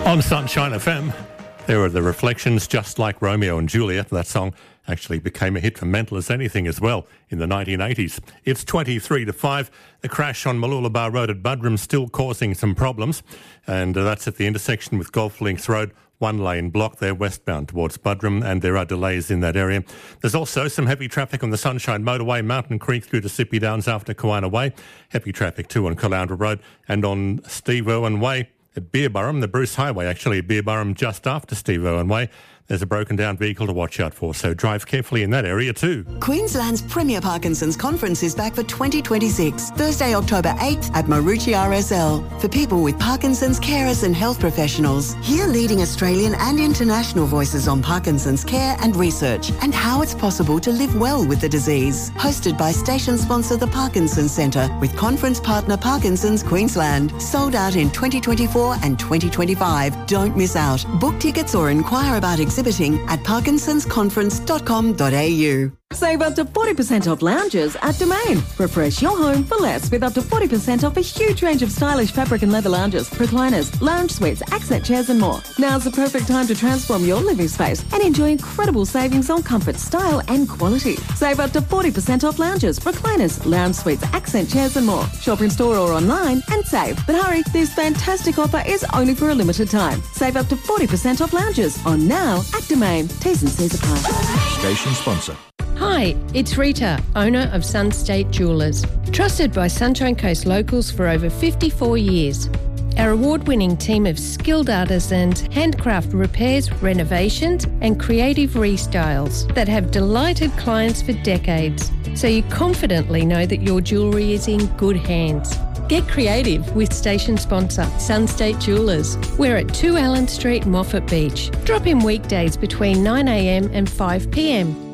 On Sunshine FM, there are the Reflections, Just Like Romeo and Juliet. That song actually became a hit for Mental as Anything as well in the 1980s. It's 23 to 5. The crash on Mooloolaba Road at Buderim still causing some problems, and that's at the intersection with Golf Links Road. One lane block there westbound towards Buderim, and there are delays in that area. There's also some heavy traffic on the Sunshine Motorway, Mountain Creek through to Sippy Downs after Kawana Way. Heavy traffic too on Caloundra Road and on Steve Irwin Way at Beerburrum, the Bruce Highway actually, Beerburrum just after Steve Irwin Way. There's a broken down vehicle to watch out for, so drive carefully in that area too. Queensland's premier Parkinson's Conference is back for 2026, Thursday, October 8th at Maroochy RSL. For people with Parkinson's, carers and health professionals, hear leading Australian and international voices on Parkinson's care and research and how it's possible to live well with the disease. Hosted by station sponsor the Parkinson's Centre with conference partner Parkinson's Queensland. Sold out in 2024 and 2025. Don't miss out. Book tickets or inquire about exhibiting at parkinsonsconference.com.au. Save up to 40% off lounges at Domain. Refresh your home for less with up to 40% off a huge range of stylish fabric and leather lounges, recliners, lounge suites, accent chairs and more. Now's the perfect time to transform your living space and enjoy incredible savings on comfort, style and quality. Save up to 40% off lounges, recliners, lounge suites, accent chairs and more. Shop in store or online and save. But hurry, this fantastic offer is only for a limited time. Save up to 40% off lounges on now at Domain. T's and C's apply. Station sponsor. Hi, it's Rita, owner of Sunstate Jewellers. Trusted by Sunshine Coast locals for over 54 years. Our award-winning team of skilled artisans handcraft repairs, renovations and creative restyles that have delighted clients for decades, so you confidently know that your jewellery is in good hands. Get creative with station sponsor Sunstate Jewellers. We're at 2 Allen Street, Moffat Beach. Drop in weekdays between 9am and 5pm.